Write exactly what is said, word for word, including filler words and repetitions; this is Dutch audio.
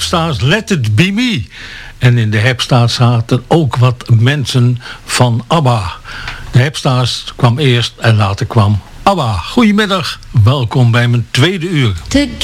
Hepstars Let It Be Me. En in de Hepstars zaten ook wat mensen van ABBA. De Hepstars kwam eerst en later kwam ABBA. Goedemiddag, welkom bij mijn tweede uur.